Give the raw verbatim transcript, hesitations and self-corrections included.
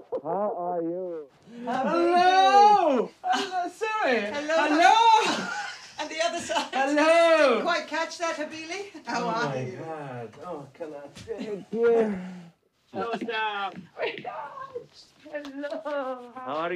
How are you? Hello! Hello, sorry. Hello. Hello! And the other side. Hello! Didn't quite catch that, Habili. How Oh are my you? God. Oh, can I thank you? Close down. Hello. How are